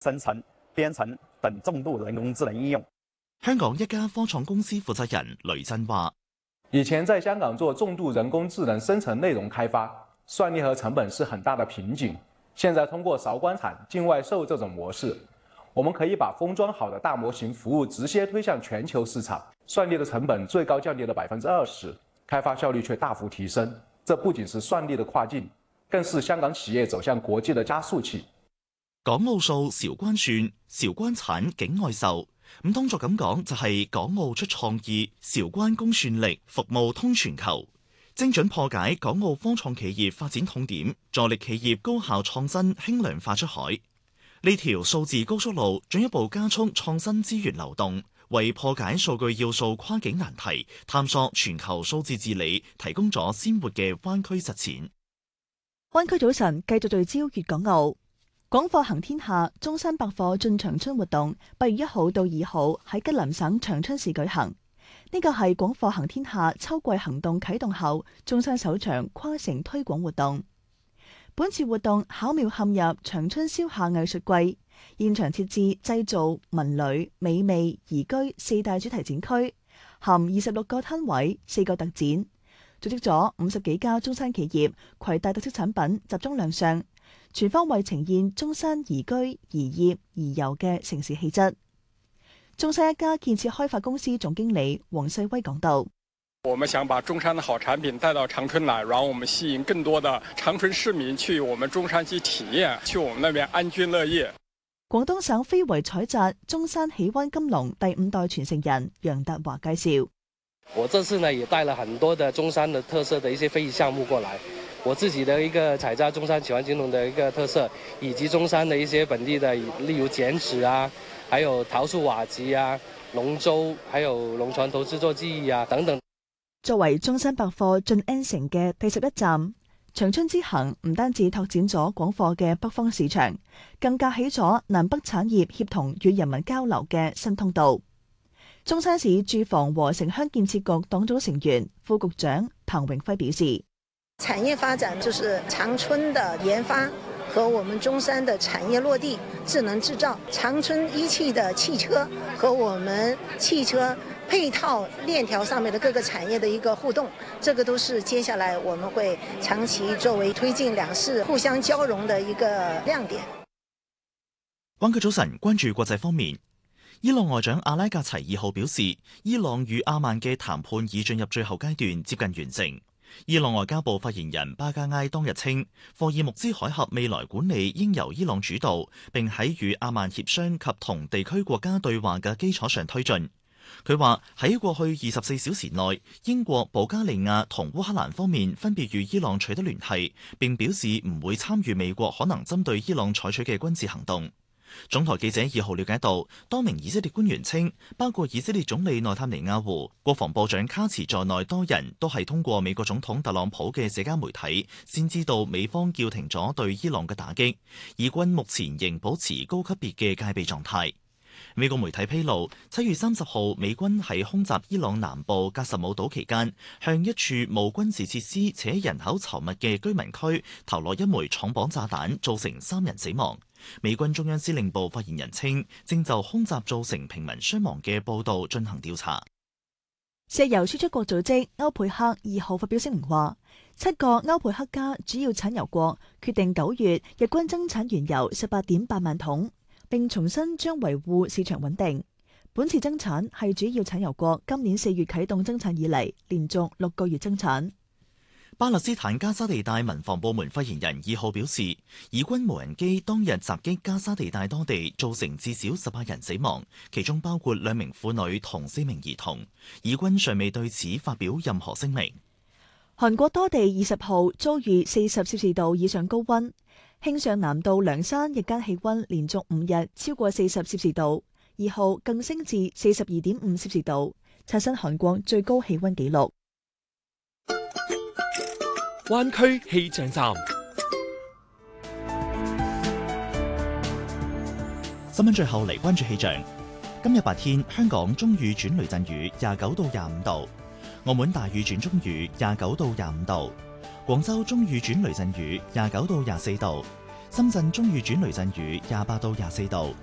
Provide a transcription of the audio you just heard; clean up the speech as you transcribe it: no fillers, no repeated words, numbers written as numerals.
生成、編程等重度人工智能應用。 香港一家科創公司負責人雷震話： 以前在香港做重度人工智能生成內容開發，算力和成本是很大的瓶頸。現在通過韶關產、境外售這種模式，我們可以把封裝好的大模型服務直接推向全球市場，算力的成本最高降低了20%，開發效率卻大幅提升。這不僅是算力的跨境，更是香港企業走向國際的加速器。 港澳數韶關算、韶關產、境外售，咁當作咁講就係港澳出創意，韶關供算力，服務通全球，精準破解港澳科創企業發展痛點，助力企業高效創新輕量化出海。呢條數字高速路進一步加速創新資源流動，為破解數據要素跨境難題、探索全球數字治理提供咗鮮活嘅灣區實踐。 灣區早晨繼續聚焦粵港澳。廣貨行天下中山百貨進長春活動8月1號到2號喺吉林省長春市舉行。呢個係廣貨行天下秋季行動啟動後中山首場跨城推廣活動。本次活動巧妙嵌入長春消夏藝術季，現場設置製造、文旅、美味、宜居4大主題展區，含26個攤位、4個特展，組織咗50幾家中山企業攜帶特色產品集中亮相，全方位呈現中山宜居、宜業、宜遊嘅城市氣質。中山一家建設開發公司總經理黃世威講道： 我們想把中山的好產品帶到長春來，然後我們吸引更多的長春市民去我們中山去體驗，去我們那邊安居樂業。 廣東省非遺採摘中山喜灣金龍第5代傳承人楊達華介紹： 我這次呢也帶了很多的中山的特色的一些非遺項目過來，我自己的一個採摘中山喜灣金龍的一個特色，以及中山的一些本地的，例如剪紙啊，還有陶塑瓦集啊、龍舟，還有龍船頭製作技藝啊等等。 作為中山百貨進 N 城嘅第11站，長春之行唔單止拓展咗廣貨嘅北方市場，更架起咗南北產業協同與人民交流嘅新通道。中山市住房和城鄉建設局黨組成員、副局長彭榮輝表示： 產業發展就是長春的研發和我們中山的產業落地、智能製造，長春一汽的汽車和我們汽車配套鏈條上面的各個產業的一個互動，這個都是接下來我們會長期作為推進兩市互相交融的一個亮點。 灣區早晨關注國際方面，伊朗外長阿拉格齊2號表示，伊朗與阿曼嘅談判已進入最後階段，接近完成。伊朗外交部發言人巴加埃當日稱，霍爾木茲海峽未來管理應由伊朗主導，並喺與阿曼協商及同地區國家對話嘅基礎上推進。佢話喺過去24小時內，英國、保加利亞同烏克蘭方面分別與伊朗取得聯繫，並表示唔會參與美國可能針對伊朗採取嘅軍事行動。總台記者2號了解到，多名以色列官員稱，包括以色列總理內塔尼亞胡、國防部長卡茨在內多人都係通過美國總統特朗普嘅社交媒體先知道美方叫停咗對伊朗嘅打擊，以軍目前仍保持高級別嘅戒備狀態。美國媒體披露，7月30號美軍喺空襲伊朗南部格什姆島期間，向一處無軍事設施且人口稠密嘅居民區投落一枚重磅炸彈，造成3人死亡。美軍中央司令部發言人稱，正就空襲造成平民傷亡嘅報導進行調查。 石油輸出國組織歐佩克2號發表聲明話，7個歐佩克加主要產油國決定9月日均增產原油18.8萬桶。並重申將維護市場穩定。本次增產係主要產油國今年4月啟動增產以嚟，連續6個月增產。 巴勒斯坦加沙地帶民防部門發言人2號表示，以軍無人機當日襲擊加沙地帶多地，造成至少18人死亡，其中包括2名婦女同4名兒童。以軍尚未對此發表任何聲明。 韓國多地20號遭遇40攝氏度以上高溫。慶尚南道涼山日間氣溫連續5日超過40攝氏度，2號更升至42.5攝氏度，刷新韓國最高氣溫紀錄。 灣區氣象站， 新聞最後嚟關注氣象。今日白天香港中雨轉雷陣雨，29到25度；澳門大雨轉中雨，29到25度。廣州中雨轉雷陣雨，29到24度； 深圳中預轉雷陣雨28到24度。